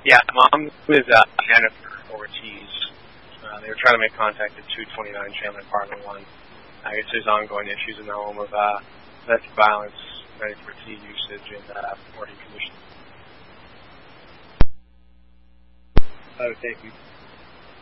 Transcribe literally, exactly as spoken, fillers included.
Yeah, mom is uh, Jennifer Ortiz. Uh, they were trying to make contact at two twenty-nine Chandler Apartment one. I guess there's ongoing issues in the home of uh, domestic violence, medical tea usage, and uh, morning conditions. Oh, thank you.